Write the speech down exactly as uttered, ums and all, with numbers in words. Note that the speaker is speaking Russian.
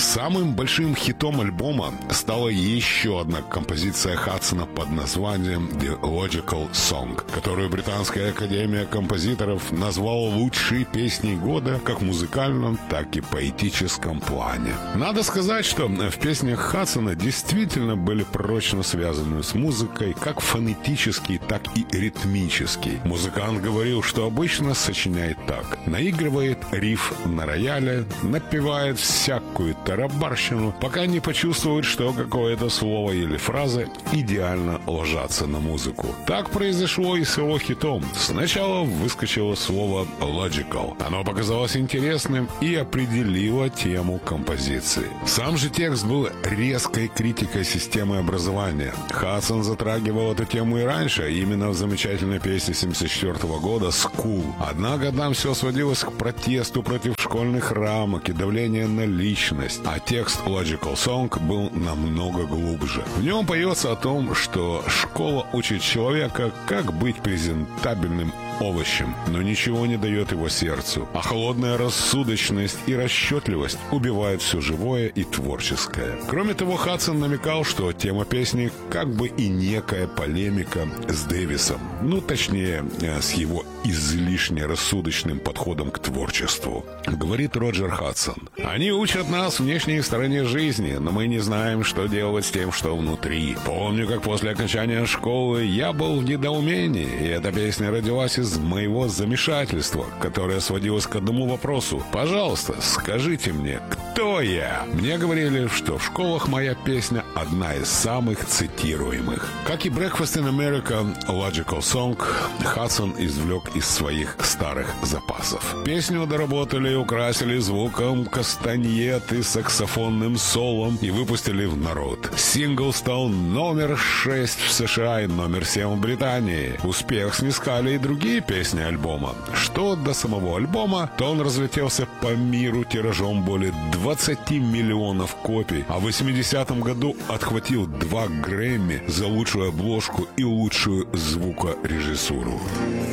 Самым большим хитом альбома стала еще одна композиция Хадсона под названием «The Logical Song», которую Британская академия композиторов назвала лучшей песней года как в музыкальном, так и поэтическом плане. Надо сказать, что в песнях Хадсона действительно были прочно связаны с музыкой, как фонетически, так и ритмически. Музыкант говорил, что обычно сочиняет так: наигрывает риф на рояле, напевает всякую тарабарщину, пока не почувствует, что какое-то слово или фраза идеально ложатся на музыку. Так произошло и с его хитом. Сначала выскочило слово «logical». Оно показалось интересным и определило тему композиции. Сам же текст был резкой критикой системы образования. Хадсон затрагивал эту тему и раньше, именно в замечательной песне семьдесят четвёртого года «School». Однако там все сводилось к протесту против школьных рамок и давления на личность, а текст «Logical Song» был намного глубже. В нем поется о том, что школа учит человека, как быть презентабельным овощем, но ничего не дает его сердцу, а холодная рассудочность и расчетливость убивают все живое и творческое. Кроме того, Хадсон намекал, что тема песни как бы и некая полемика с Дэвисом, ну точнее с его излишне рассудочным подходом к творчеству. Говорит Роджер Хадсон: «Они учат нас внешней стороне жизни, но мы не знаем, что делать с тем, что внутри. Помню, как после окончания школы я был в недоумении, и эта песня родилась из моего замешательства, которое сводилось к одному вопросу: пожалуйста, скажите мне, кто я?» Мне говорили, что в школах моя песня одна из самых цитируемых. Как и «Breakfast in America», «Logical Song» Хадсон извлек из своих старых запасов. Песню доработали и украсили звуком кастаньет и саксофонным солом и выпустили в народ. Сингл стал номер шесть в США и номер семь в Британии. Успех снискали и другие песни альбома. Что до самого альбома, то он разлетелся по миру тиражом более двадцати миллионов копий, а в восьмидесятом году отхватил два Грэмми за лучшую обложку и лучшую звукорежиссуру.